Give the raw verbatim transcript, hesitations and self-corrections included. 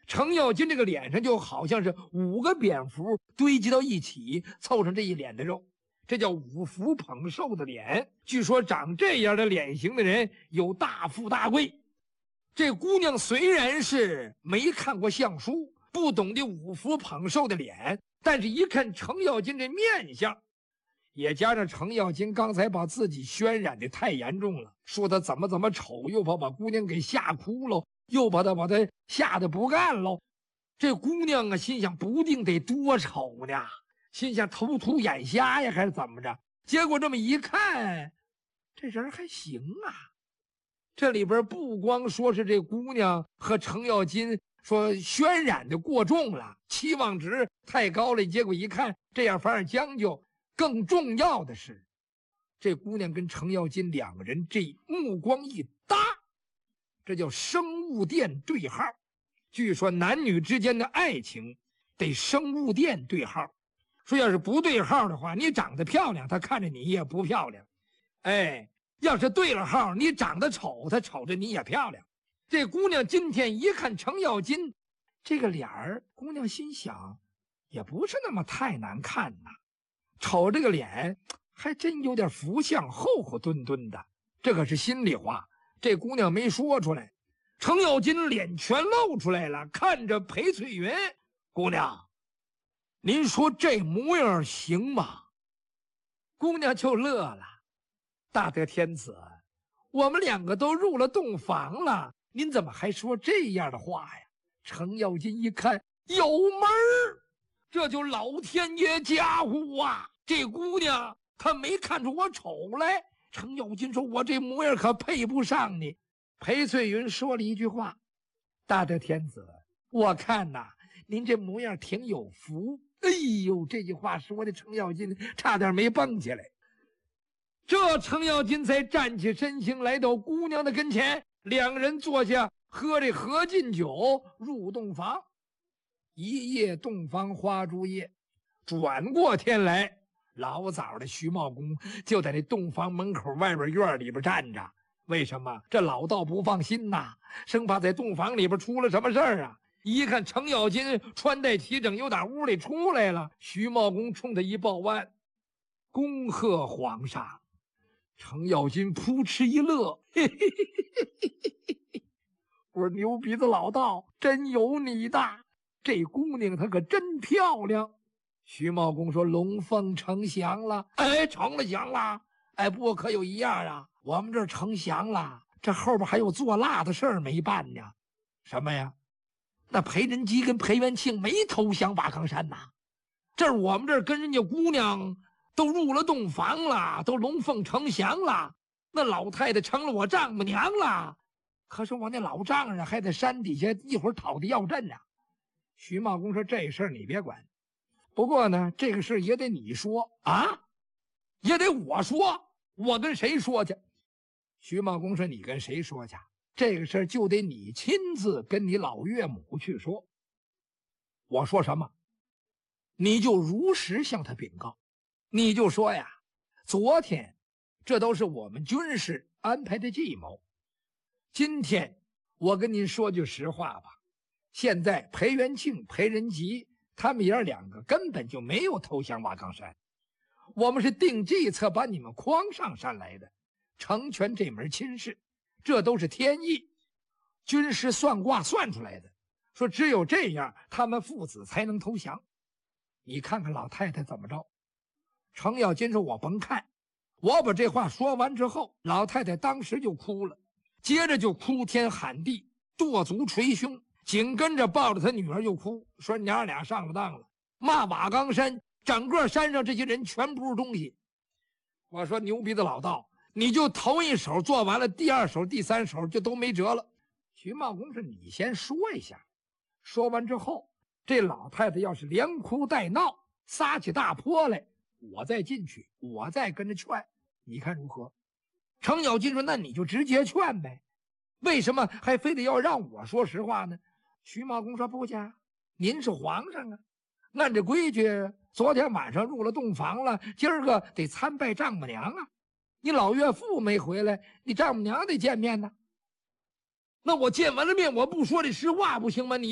程咬金这个脸上就好像是五个蝙蝠堆积到一起，凑成这一脸的肉，这叫五福捧寿的脸。据说长这样的脸型的人有大富大贵。这姑娘虽然是没看过相书，不懂得五福捧寿的脸，但是一看程咬金这面相，也加上程咬金刚才把自己渲染的太严重了，说他怎么怎么丑，又怕把姑娘给吓哭了，又把他把他吓得不干了。这姑娘啊，心想不定得多丑呢，心想头秃眼瞎呀，还是怎么着？结果这么一看，这人还行啊。这里边不光说是这姑娘和程咬金说渲染的过重了，期望值太高了，结果一看这样反而将就。更重要的是，这姑娘跟程咬金两个人这目光一搭，这叫生物电对号。据说男女之间的爱情得生物电对号，说要是不对号的话，你长得漂亮，他看着你也不漂亮；哎，要是对了号，你长得丑，他瞅着你也漂亮。这姑娘今天一看程咬金这个脸儿，姑娘心想，也不是那么太难看呐。瞅这个脸还真有点福相，厚厚墩墩的，这可是心里话，这姑娘没说出来。程咬金脸全露出来了，看着裴翠云姑娘，您说这模样行吗？姑娘就乐了，大德天子，我们两个都入了洞房了，您怎么还说这样的话呀？程咬金一看有门儿，这就老天爷加护啊！这姑娘她没看出我丑来。程咬金说：“我这模样可配不上你。”裴翠云说了一句话：“大德天子，我看呐，您这模样挺有福。”哎呦，这句话说的程咬金差点没蹦起来。这程咬金才站起身形，来到姑娘的跟前，两个人坐下，喝这合卺酒，入洞房。一夜洞房花烛夜，转过天来，老早的徐茂公就在那洞房门口外边院里边站着。为什么？这老道不放心呐，生怕在洞房里边出了什么事儿啊！一看程咬金穿戴齐整，又打屋里出来了，徐茂公冲他一抱腕，恭贺皇上。程咬金扑哧一乐，嘿嘿嘿嘿嘿嘿，我说牛鼻子老道，真有你的！这姑娘她可真漂亮。徐茂公说：“龙凤呈祥了。”哎，成了祥了。哎，不过可有一样啊，我们这儿呈祥了，这后边还有做辣的事儿没办呢。什么呀？那裴仁基跟裴元庆没投降瓦岗山呐。这儿我们这儿跟人家姑娘都入了洞房了，都龙凤呈祥了，那老太太成了我丈母娘了。可是我那老丈人还在山底下一会儿讨的要阵呢。徐茂公说：“这事儿你别管，不过呢，这个事也得你说啊，也得我说。我跟谁说去？”徐茂公说：“你跟谁说去？这个事儿就得你亲自跟你老岳母去说。我说什么，你就如实向他禀告。你就说呀，昨天这都是我们军事安排的计谋。今天我跟您说句实话吧，现在裴元庆、裴仁吉他们爷儿两个根本就没有投降瓦岗山，我们是定计策把你们诓上山来的，成全这门亲事，这都是天意，军师算卦算出来的，说只有这样他们父子才能投降。你看看老太太怎么着？”程咬金说：“我甭看。”我把这话说完之后，老太太当时就哭了，接着就哭天喊地，跺足捶胸，紧跟着抱着他女儿就哭，说：“娘俩上了当了，骂瓦岗山，整个山上这些人全不是东西。”我说：“牛鼻子老道，你就头一手做完了，第二手、第三手就都没辙了。”徐茂公说：“你先说一下。”说完之后，这老太太要是连哭带闹，撒起大泼来，我再进去，我再跟着劝，你看如何？程咬金说：“那你就直接劝呗，为什么还非得要让我说实话呢？”徐茂公说：“不假，您是皇上啊，按这规矩，昨天晚上入了洞房了，今儿个得参拜丈母娘啊。你老岳父没回来，你丈母娘得见面呢。那我见完了面，我不说这实话不行吗？你